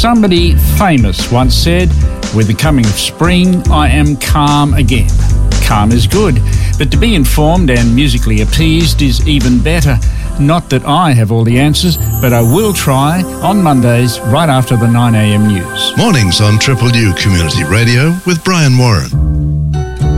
Somebody famous once said, with the coming of spring, I am calm again. Calm is good, but to be informed and musically appeased is even better. Not that I have all the answers, but I will try on Mondays right after the 9am news. Mornings on Triple U Community Radio with Brian Warren.